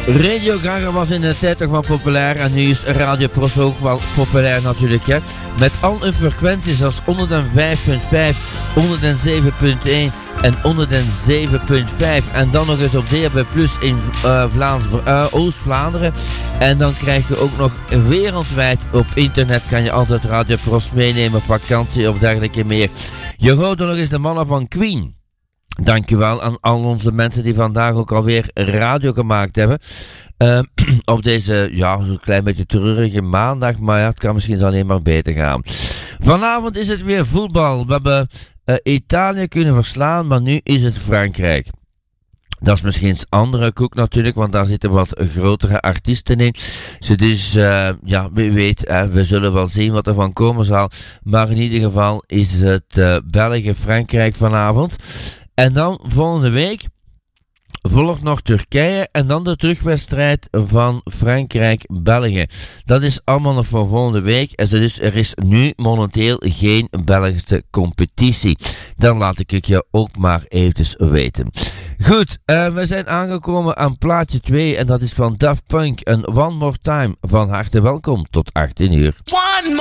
Radio Gaga was in de tijd nog wel populair en nu is Radio Pros ook wel populair natuurlijk, hè. Met al hun frequenties als 105.5, 107.1 en 107.5 en dan nog eens op DAB+ in Oost-Vlaanderen. En dan krijg je ook nog wereldwijd op internet, kan je altijd Radio Pros meenemen, vakantie of dergelijke meer. Je hoort er nog eens de mannen van Queen. Dankjewel aan al onze mensen die vandaag ook alweer radio gemaakt hebben. Op deze, zo'n klein beetje treurige maandag, maar ja, het kan misschien alleen maar beter gaan. Vanavond is het weer voetbal. We hebben Italië kunnen verslaan, maar nu is het Frankrijk. Dat is misschien een andere koek natuurlijk, want daar zitten wat grotere artiesten in. Dus wie weet, we zullen wel zien wat er van komen zal. Maar in ieder geval is het België-Frankrijk vanavond. En dan volgende week volgt nog Turkije en dan de terugwedstrijd van Frankrijk-België. Dat is allemaal nog voor volgende week. En dus er is nu momenteel geen Belgische competitie. Dan laat ik het je ook maar eventjes weten. Goed, we zijn aangekomen aan plaatje 2 en dat is van Daft Punk en One More Time. Van harte welkom tot 18 uur. One more